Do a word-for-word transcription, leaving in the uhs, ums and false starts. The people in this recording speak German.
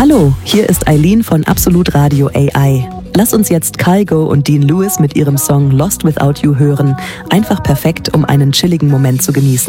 Hallo, hier ist Eileen von Absolut Radio A I. Lass uns jetzt Kygo und Dean Lewis mit ihrem Song Lost Without You hören. Einfach perfekt, um einen chilligen Moment zu genießen.